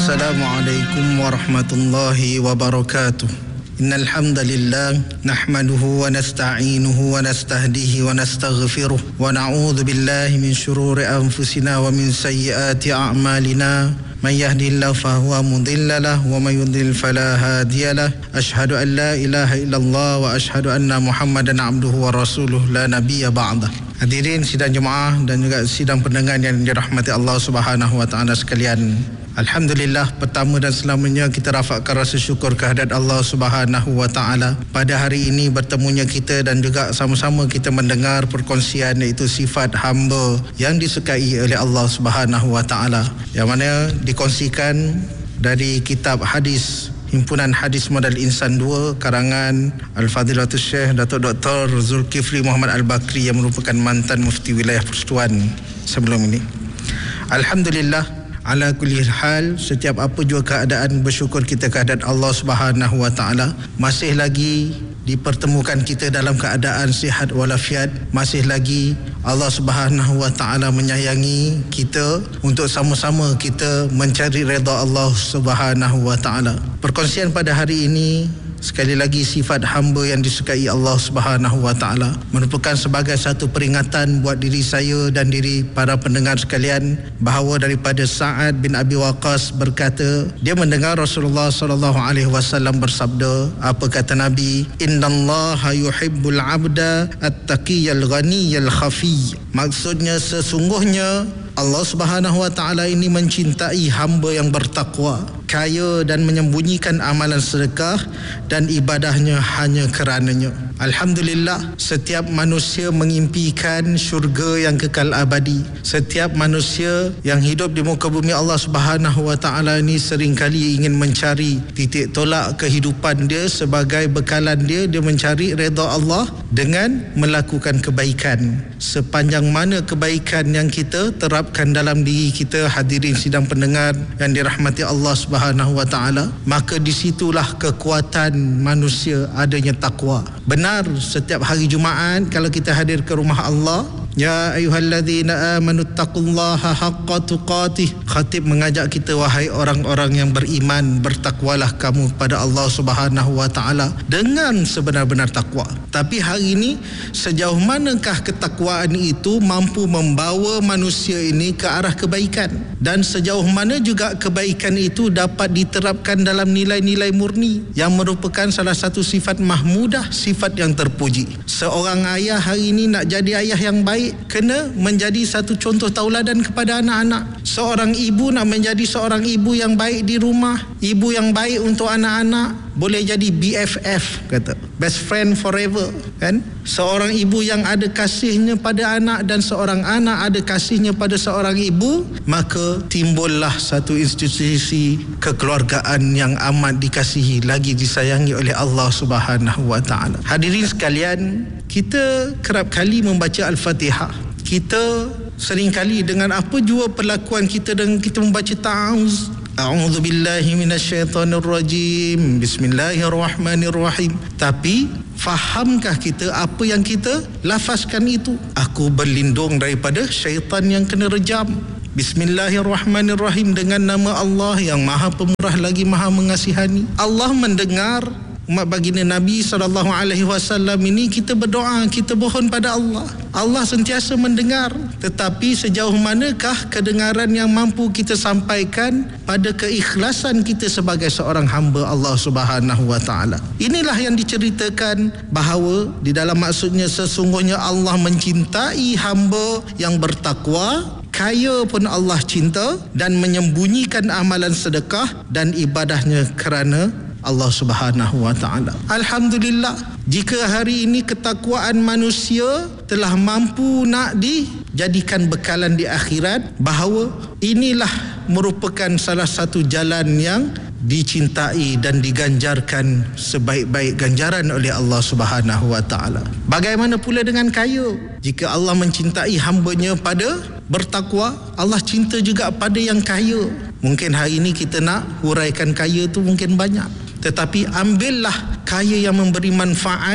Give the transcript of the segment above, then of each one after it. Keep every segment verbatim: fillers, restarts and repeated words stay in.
Assalamualaikum warahmatullahi wabarakatuh. Innal hamdalillah nahmaduhu wa nasta'inuhu wa nastahdihi wa nastaghfiruh wa na'udzu billahi min shururi anfusina wa min sayyiati a'malina. Man yahdihillahu fahuwa mudhillalah wa man yudlil fala hadiyalah. Asyhadu an la ilaha illallah wa asyhadu anna Muhammadan abduhu wa rasuluh la nabiyya ba'dah. Hadirin sidang jemaah dan juga sidang pendengar yang dirahmati Allah Subhanahu wa taala sekalian. Alhamdulillah, pertama dan selamanya kita rafakkan rasa syukur kehadirat Allah Subhanahu wa taala pada hari ini bertemunya kita dan juga sama-sama kita mendengar perkongsian iaitu sifat hamba yang disukai oleh Allah Subhanahu wa taala, yang mana dikongsikan dari kitab hadis Himpunan Hadis Modal Insan dua karangan Al-Fadilatul Syekh Datuk Doktor Zulkifli Muhammad Al-Bakri yang merupakan mantan mufti wilayah Persekutuan sebelum ini. Alhamdulillah, ala kulli hal, setiap apa juga keadaan bersyukur kita kehadirat Allah Subhanahu wa taala. Masih lagi dipertemukan kita dalam keadaan sihat walafiat, masih lagi Allah Subhanahu wa taala menyayangi kita untuk sama-sama kita mencari redha Allah Subhanahu wa taala. Perkongsian pada hari ini sekali lagi sifat hamba yang disukai Allah Subhanahu wa taala merupakan sebagai satu peringatan buat diri saya dan diri para pendengar sekalian bahawa daripada Sa'ad bin Abi Waqqas berkata, dia mendengar Rasulullah sallallahu alaihi wasallam bersabda, apa kata Nabi? Innallaha yuhibbul 'abda at-taqiyyal ghaniyal khafi. Maksudnya sesungguhnya Allah Subhanahu wa taala ini mencintai hamba yang bertakwa, kaya dan menyembunyikan amalan sedekah dan ibadahnya hanya kerananya. Alhamdulillah, setiap manusia mengimpikan syurga yang kekal abadi. Setiap manusia yang hidup di muka bumi Allah Subhanahu wa taala ini seringkali ingin mencari titik tolak kehidupan dia sebagai bekalan dia, dia mencari redha Allah dengan melakukan kebaikan. Sepanjang mana kebaikan yang kita terapkan dalam diri kita, hadirin sidang pendengar yang dirahmati Allah Subhanahu wa taala, maka disitulah kekuatan manusia adanya takwa. Benar, setiap hari Jumaat kalau kita hadir ke rumah Allah, ya ayyuhalladzina amanu taqullaha haqqa tuqatih, khatib mengajak kita, wahai orang-orang yang beriman, bertakwalah kamu kepada Allah Subhanahu wa taala dengan sebenar-benar takwa. Tapi hari ini sejauh manakah ketakwaan itu mampu membawa manusia ini ke arah kebaikan, dan sejauh mana juga kebaikan itu dapat diterapkan dalam nilai-nilai murni yang merupakan salah satu sifat mahmudah, sifat yang terpuji. Seorang ayah hari ini nak jadi ayah yang baik, kena menjadi satu contoh tauladan kepada anak-anak. Seorang ibu nak menjadi seorang ibu yang baik di rumah, ibu yang baik untuk anak-anak, boleh jadi B F F, kata best friend forever, kan? Seorang ibu yang ada kasihnya pada anak dan seorang anak ada kasihnya pada seorang ibu, maka timbullah satu institusi kekeluargaan yang amat dikasihi lagi disayangi oleh Allah Subhanahu wa taala. Hadirin sekalian, kita kerap kali membaca Al-Fatihah. Kita seringkali dengan apa jua perlakuan kita dengan kita membaca ta'awuz, a'udzu billahi minasyaitonir rajim, bismillahirrahmanirrahim, tapi fahamkah kita apa yang kita lafazkan itu? Aku berlindung daripada syaitan yang kena rejam. Bismillahirrahmanirrahim, dengan nama Allah yang Maha Pemurah lagi Maha Mengasihani. Allah mendengar umat baginda Nabi sallallahu alaihi wasallam ini, kita berdoa, kita mohon pada Allah. Allah sentiasa mendengar, tetapi sejauh manakah kedengaran yang mampu kita sampaikan pada keikhlasan kita sebagai seorang hamba Allah Subhanahu wa taala. Inilah yang diceritakan bahawa di dalam maksudnya sesungguhnya Allah mencintai hamba yang bertakwa, kaya pun Allah cinta, dan menyembunyikan amalan sedekah dan ibadahnya kerana Allah Subhanahu wa taala. Alhamdulillah, jika hari ini ketakwaan manusia telah mampu nak dijadikan bekalan di akhirat, bahawa inilah merupakan salah satu jalan yang dicintai dan diganjarkan sebaik-baik ganjaran oleh Allah Subhanahu wa taala. Bagaimana pula dengan kaya? Jika Allah mencintai hamba-Nya pada bertakwa, Allah cinta juga pada yang kaya. Mungkin hari ini kita nak huraikan kaya tu mungkin banyak, tetapi ambillah kaya yang memberi manfaat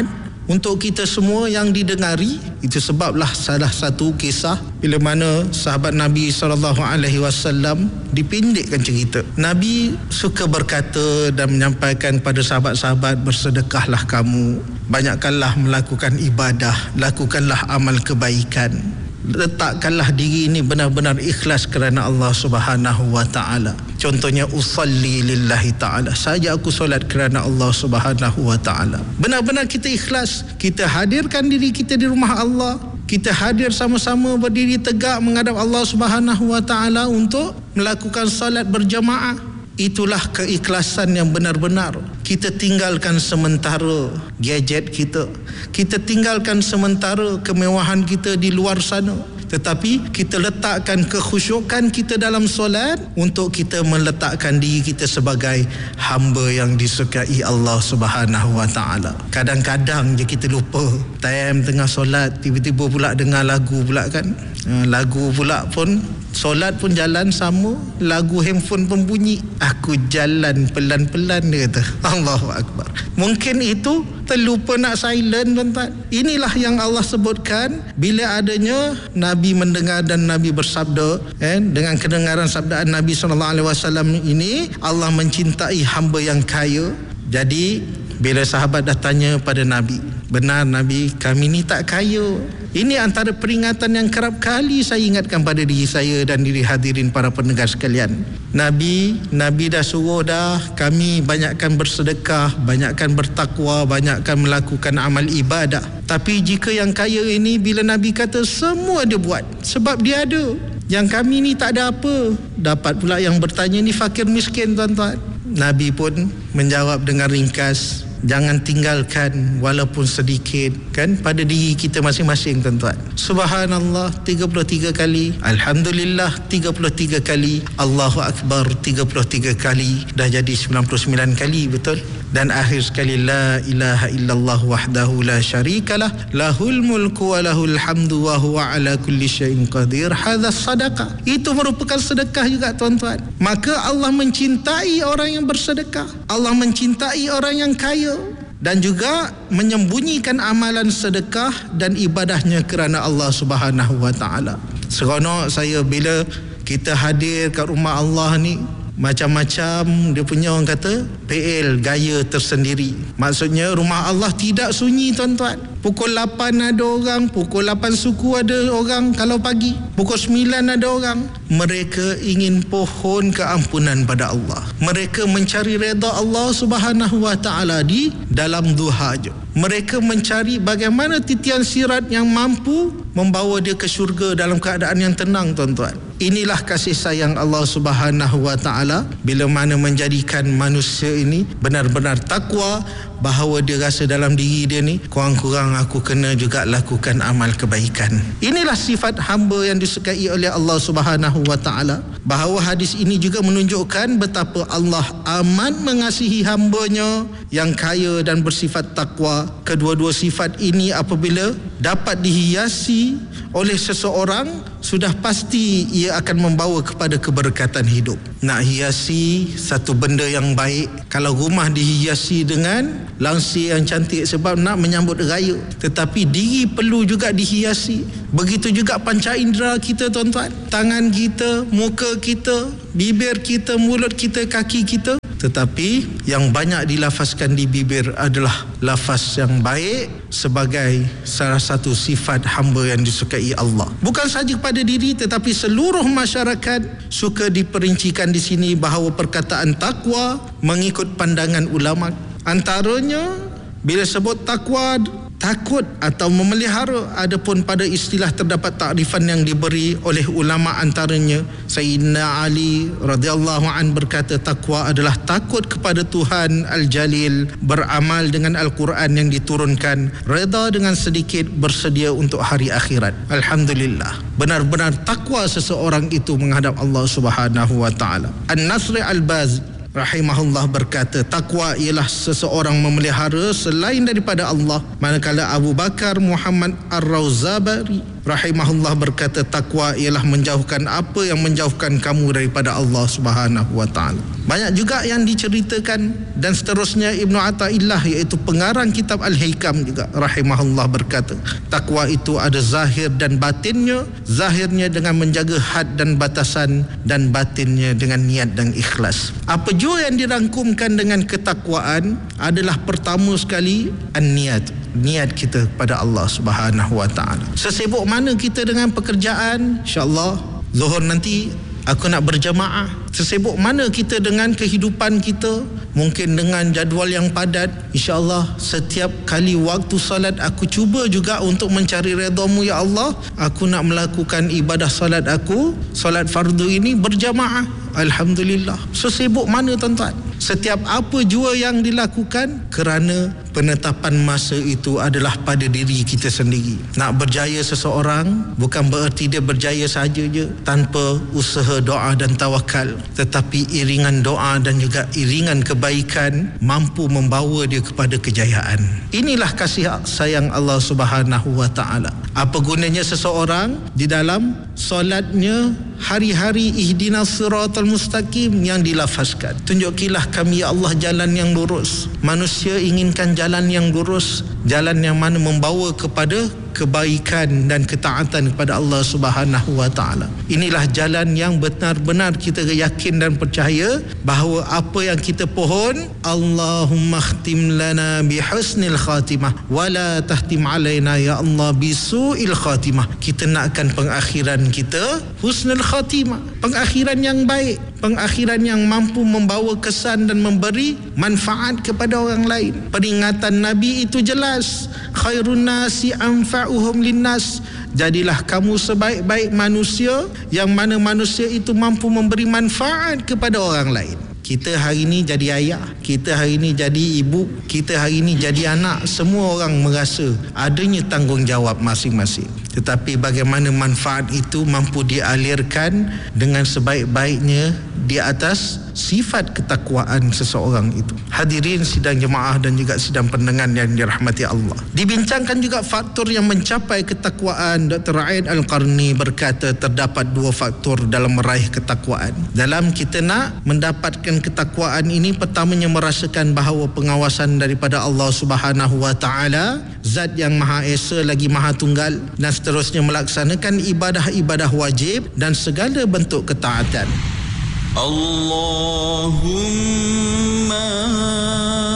untuk kita semua yang didengari. Itu sebablah salah satu kisah bila mana sahabat Nabi sallallahu alaihi wasallam dipendekkan cerita. Nabi suka berkata dan menyampaikan pada sahabat-sahabat, bersedekahlah kamu, banyakkanlah melakukan ibadah, lakukanlah amal kebaikan, letakkanlah diri ini benar-benar ikhlas kerana Allah Subhanahu wa taala. Contohnya, usalli lillahi taala, saja aku solat kerana Allah Subhanahu wa taala. Benar-benar kita ikhlas, kita hadirkan diri kita di rumah Allah, kita hadir sama-sama berdiri tegak menghadap Allah Subhanahu wa taala untuk melakukan solat berjamaah. Itulah keikhlasan yang benar-benar. Kita tinggalkan sementara gadget kita, kita tinggalkan sementara kemewahan kita di luar sana, tetapi kita letakkan kekhusyukan kita dalam solat untuk kita meletakkan diri kita sebagai hamba yang disukai Allah Subhanahu wa taala. Kadang-kadang je kita lupa, time tengah solat tiba-tiba pula dengar lagu pula kan. Lagu pula pun, solat pun jalan sama, lagu handphone pun bunyi. Aku jalan pelan-pelan, dia kata. Allahu Akbar. Mungkin itu terlupa nak silent, tuan-tuan. Inilah yang Allah sebutkan bila adanya Nabi mendengar dan Nabi bersabda, eh, dengan kedengaran sabdaan Nabi sallallahu alaihi wasallam ini, Allah mencintai hamba yang kaya. Jadi bila sahabat dah tanya pada Nabi, benar Nabi, kami ni tak kaya. Ini antara peringatan yang kerap kali saya ingatkan pada diri saya dan diri hadirin para pendengar sekalian. Nabi, Nabi dah suruh dah kami banyakkan bersedekah, banyakkan bertakwa, banyakkan melakukan amal ibadah. Tapi jika yang kaya ini, bila Nabi kata semua dia buat sebab dia ada, yang kami ni tak ada apa. Dapat pula yang bertanya ni fakir miskin, tuan-tuan. Nabi pun menjawab dengan ringkas, jangan tinggalkan walaupun sedikit kan pada diri kita masing-masing, tuan-tuan. Subhanallah tiga puluh tiga kali, Alhamdulillah tiga puluh tiga kali, Allahu Akbar tiga puluh tiga kali, dah jadi sembilan puluh sembilan kali, betul? Dan akhir sekali, la ilaha illallah wahdahu la syarikalah, lahul mulku wa lahul hamdu wa huwa ala kulli syai'in qadir. Hadha sadaqah. Itu merupakan sedekah juga, tuan-tuan. Maka Allah mencintai orang yang bersedekah, Allah mencintai orang yang kaya, dan juga menyembunyikan amalan sedekah dan ibadahnya kerana Allah Subhanahu wa taala. Seronok saya bila kita hadir kat rumah Allah ni, macam-macam dia punya, orang kata P L, gaya tersendiri. Maksudnya rumah Allah tidak sunyi, tuan-tuan. Pukul lapan ada orang, pukul lapan suku ada orang kalau pagi, pukul sembilan ada orang. Mereka ingin pohon keampunan pada Allah, mereka mencari redha Allah Subhanahu wa taala di dalam duha je. Mereka mencari bagaimana titian sirat yang mampu membawa dia ke syurga dalam keadaan yang tenang, tuan-tuan. Inilah kasih sayang Allah Subhanahu wa taala bila mana menjadikan manusia ini benar-benar takwa, bahawa dia rasa dalam diri dia ni, kurang-kurang aku kena juga lakukan amal kebaikan. Inilah sifat hamba yang disukai oleh Allah Subhanahu wa taala. Bahawa hadis ini juga menunjukkan betapa Allah amat mengasihi hambanya yang kaya dan bersifat takwa. Kedua-dua sifat ini apabila dapat dihiasi oleh seseorang, sudah pasti ia akan membawa kepada keberkatan hidup. Nak hiasi satu benda yang baik, kalau rumah dihiasi dengan langsir yang cantik sebab nak menyambut raya, tetapi diri perlu juga dihiasi. Begitu juga panca indera kita, tuan-tuan. Tangan kita, muka kita, bibir kita, mulut kita, kaki kita. Tetapi yang banyak dilafazkan di bibir adalah lafaz yang baik sebagai salah satu sifat hamba yang disukai Allah. Bukan sahaja kepada diri, tetapi seluruh masyarakat. Suka diperincikan di sini bahawa perkataan takwa mengikut pandangan ulama. Antaranya bila sebut takwa, takut atau memelihara. Adapun pada istilah terdapat takrifan yang diberi oleh ulama, antaranya Sayyidina Ali radhiyallahu an berkata takwa adalah takut kepada Tuhan Al-Jalil, beramal dengan Al-Quran yang diturunkan, reda dengan sedikit, bersedia untuk hari akhirat. Alhamdulillah, benar-benar takwa seseorang itu menghadap Allah Subhanahu wa taala. An-Nasri Al-Bazi rahimahullah berkata, takwa ialah seseorang memelihara selain daripada Allah. Manakala Abu Bakar Muhammad Ar-Rawzabari rahimahullah berkata, takwa ialah menjauhkan apa yang menjauhkan kamu daripada Allah Subhanahu wa taala. Banyak juga yang diceritakan dan seterusnya. Ibnu Athaillah iaitu pengarang kitab Al-Hikam juga rahimahullah berkata, takwa itu ada zahir dan batinnya. Zahirnya dengan menjaga had dan batasan, dan batinnya dengan niat dan ikhlas. Apa jua yang dirangkumkan dengan ketakwaan adalah pertama sekali an-niat, niat kita kepada Allah Subhanahu wa taala. Sesibuk mana kita dengan pekerjaan, insya-Allah Zuhur nanti aku nak berjamaah. Sesibuk mana kita dengan kehidupan kita, mungkin dengan jadual yang padat, insya-Allah setiap kali waktu salat aku cuba juga untuk mencari redha-Mu ya Allah. Aku nak melakukan ibadah salat aku, salat fardu ini berjamaah. Alhamdulillah. Sesibuk mana tuan-tuan? Setiap apa jua yang dilakukan kerana penetapan masa itu adalah pada diri kita sendiri. Nak berjaya seseorang bukan bererti dia berjaya saja je tanpa usaha doa dan tawakal, tetapi iringan doa dan juga iringan kebaikan mampu membawa dia kepada kejayaan. Inilah kasih sayang Allah Subhanahu wa taala. Apa gunanya seseorang di dalam solatnya hari-hari ihdinas siratal mustaqim yang dilafazkan, tunjukilah kami ya Allah jalan yang lurus. Manusia inginkan jalan yang lurus, jalan yang mana membawa kepada kebaikan dan ketaatan kepada Allah Subhanahu wa taala. Inilah jalan yang benar-benar kita yakin dan percaya bahawa apa yang kita pohon, Allahumma khtim lana bihusnil khatimah wa la tahtim alaina ya Allah bisuil khatimah. Kita nakkan pengakhiran kita husnul khatimah, pengakhiran yang baik, pengakhiran yang mampu membawa kesan dan memberi manfaat kepada orang lain. Peringatan Nabi itu jelas, khairun nasi anfa'uhum linnas. Jadilah kamu sebaik-baik manusia yang mana manusia itu mampu memberi manfaat kepada orang lain. Kita hari ini jadi ayah, kita hari ini jadi ibu, kita hari ini jadi anak. Semua orang merasa adanya tanggungjawab masing-masing. Tetapi bagaimana manfaat itu mampu dialirkan dengan sebaik-baiknya di atas sifat ketakwaan seseorang itu. Hadirin sidang jemaah dan juga sidang pendengar yang dirahmati Allah. Dibincangkan juga faktor yang mencapai ketakwaan. Doktor Aid Al-Qarni berkata terdapat dua faktor dalam meraih ketakwaan. Dalam kita nak mendapatkan ketakwaan ini, pertamanya merasakan bahawa pengawasan daripada Allah Subhanahu wa taala, Zat yang Maha Esa lagi Maha Tunggal, dan seterusnya melaksanakan ibadah-ibadah wajib dan segala bentuk ketaatan. Allahumma